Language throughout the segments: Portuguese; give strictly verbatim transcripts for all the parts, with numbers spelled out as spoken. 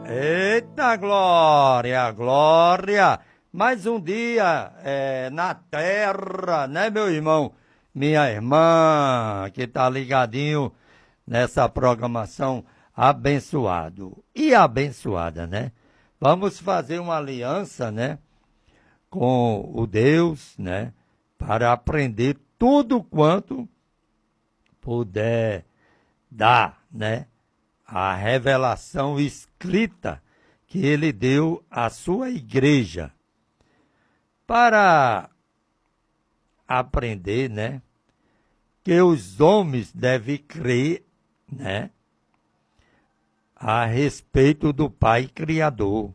Eita glória, glória! Mais um dia é, na terra, né, meu irmão? Minha irmã, que tá ligadinho nessa programação abençoado e abençoada, né? Vamos fazer uma aliança, né, com o Deus, né, para aprender tudo quanto puder dar, né, a revelação escrita que ele deu à sua igreja para aprender, né, que os homens devem crer, né, a respeito do Pai Criador.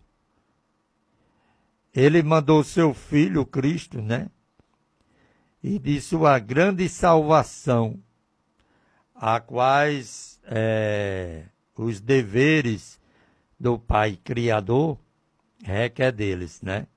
Ele mandou seu Filho Cristo, né, e de sua grande salvação, a quais é, os deveres do Pai Criador requer deles, né?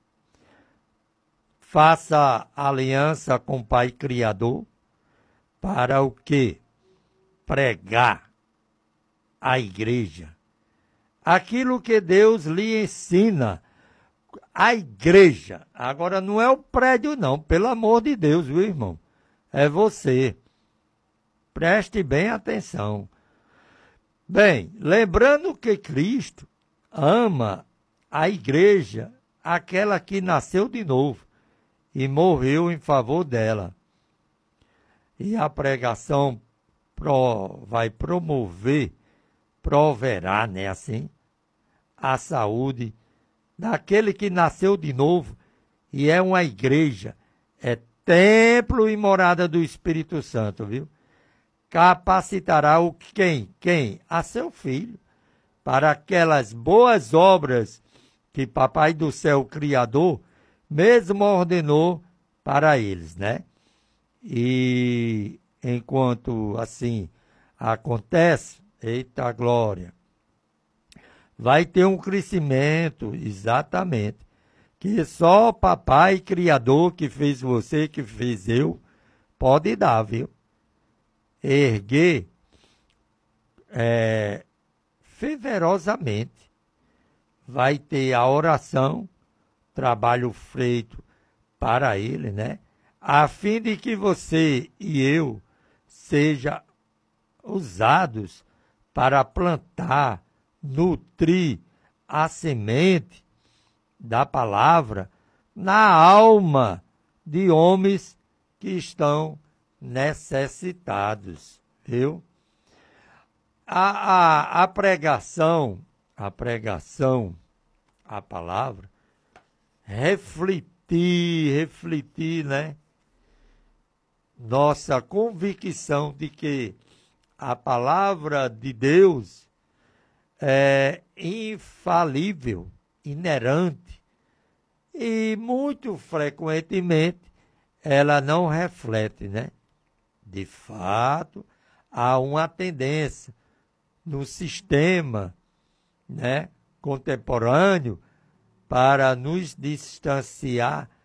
Faça aliança com o Pai Criador para o quê? Pregar a igreja. Aquilo que Deus lhe ensina, a igreja. Agora não é o prédio não, pelo amor de Deus, viu, irmão? É você. Preste bem atenção. Bem, lembrando que Cristo ama a igreja, aquela que nasceu de novo e morreu em favor dela. E a pregação pro, vai promover, proverá, né, assim, a saúde daquele que nasceu de novo e é uma igreja, é templo e morada do Espírito Santo, viu? Capacitará o quem? Quem? A seu filho, para aquelas boas obras que Papai do Céu Criador mesmo ordenou para eles, né? E enquanto assim acontece, eita glória, vai ter um crescimento, exatamente, que só Papai Criador que fez você, que fez eu, pode dar, viu? Erguer é, fervorosamente. Vai ter a oração, trabalho feito para ele, né? A fim de que você e eu sejam usados para plantar, nutrir a semente da palavra na alma de homens que estão necessitados, viu? A, a, a pregação, a pregação, a palavra, refletir, refletir, né? Nossa convicção de que a palavra de Deus é infalível, inerente, e muito frequentemente ela não reflete, né? De fato, há uma tendência no sistema, né, contemporâneo para nos distanciar